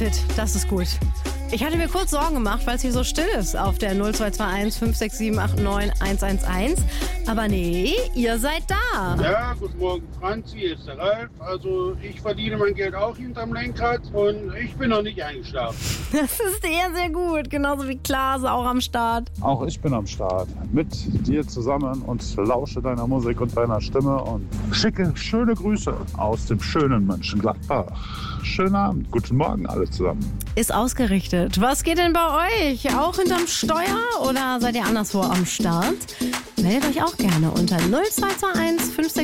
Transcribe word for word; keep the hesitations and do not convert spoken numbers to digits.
Das ist gut. Ich hatte mir kurz Sorgen gemacht, weil es hier so still ist auf der null zwei zwei eins fünf sechs sieben acht neun eins eins eins. Aber nee, ihr seid da. Ja, guten Morgen Franzi, hier ist der Ralf. Also ich verdiene mein Geld auch hinterm Lenkrad und ich bin noch nicht eingeschlafen. Das ist sehr, sehr gut. Genauso wie Klaas auch am Start. Auch ich bin am Start. Mit dir zusammen und lausche deiner Musik und deiner Stimme und schicke schöne Grüße aus dem schönen Mönchengladbach. Schönen Abend, guten Morgen alle zusammen. Ist ausgerichtet. Was geht denn bei euch? Auch hinterm Steuer oder seid ihr anderswo am Start? Meldet euch auch gerne unter null zwei zwei eins fünf sechs